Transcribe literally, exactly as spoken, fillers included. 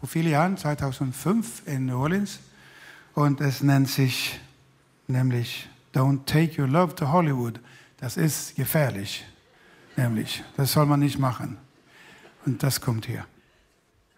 vor vielen Jahren, zweitausendfünf in New Orleans. Und es nennt sich nämlich Don't Take Your Love to Hollywood. Das ist gefährlich, nämlich. Das soll man nicht machen. Und das kommt hier.